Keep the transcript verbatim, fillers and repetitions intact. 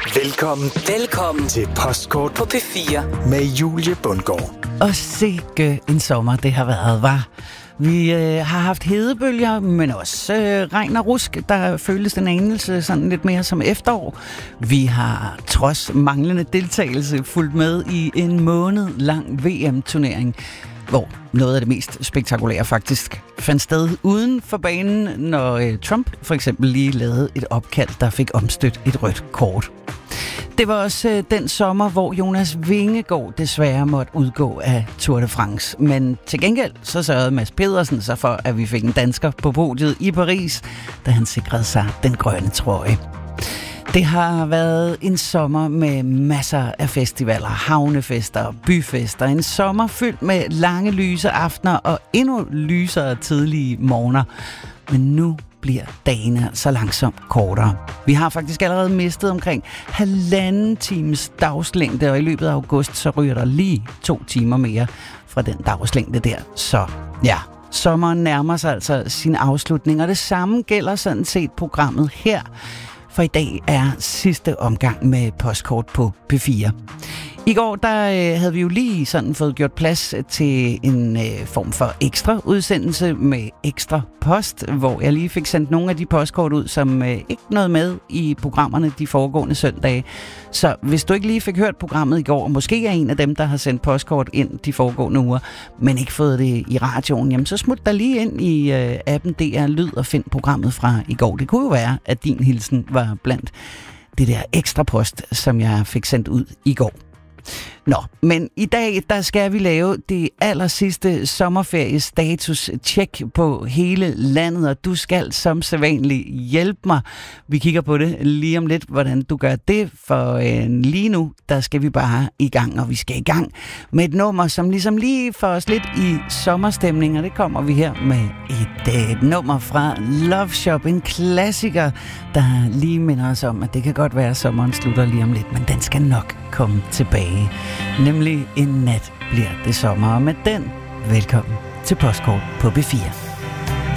Velkommen. Velkommen til Postkort på P fire med Julie Bundgaard. Og sikke en sommer det har været, var. Vi øh, har haft hedebølger, men også øh, regn og rusk, der føles en anelse sådan lidt mere som efterår. Vi har trods manglende deltagelse fulgt med i en måned lang V M-turnering, hvor noget af det mest spektakulære faktisk fandt sted uden for banen, når øh, Trump for eksempel lige lavede et opkald, der fik omstødt et rødt kort. Det var også øh, den sommer, hvor Jonas Vingegaard desværre måtte udgå af Tour de France. Men til gengæld så sørgede Mads Pedersen sig for, at vi fik en dansker på podiet i Paris, da han sikrede sig den grønne trøje. Det har været en sommer med masser af festivaler, havnefester og byfester. En sommer fyldt med lange lyse aftener og endnu lysere tidlige morgener. Men nu bliver dagene så langsomt kortere. Vi har faktisk allerede mistet omkring halvanden times dagslængde, og i løbet af august så ryger der lige to timer mere fra den dagslængde der. Så ja, sommeren nærmer sig altså sin afslutning, og det samme gælder sådan set programmet her. For i dag er sidste omgang med Postkort på P fire. I går der øh, havde vi jo lige sådan fået gjort plads til en øh, form for ekstra udsendelse med ekstra post, hvor jeg lige fik sendt nogle af de postkort ud, som øh, ikke nåede med i programmerne de foregående søndage. Så hvis du ikke lige fik hørt programmet i går, og måske er en af dem, der har sendt postkort ind de foregående uger, men ikke fået det i radioen, jamen så smut dig lige ind i øh, appen D R Lyd og find programmet fra i går. Det kunne jo være, at din hilsen var blandt det der ekstra post, som jeg fik sendt ud i går. Nå, men i dag, der skal vi lave det aller sidste sommerferiestatus-tjek på hele landet, og du skal som sædvanligt hjælpe mig. Vi kigger på det lige om lidt, hvordan du gør det, for øh, lige nu, der skal vi bare i gang, og vi skal i gang med et nummer, som ligesom lige får os lidt i sommerstemning, og det kommer vi her med et, et nummer fra Love Shop, en klassiker, der lige minder os om, at det kan godt være, at sommeren slutter lige om lidt, men den skal nok komme tilbage. Nemlig en nat bliver det sommer, og med den, velkommen til Postkort på P fire.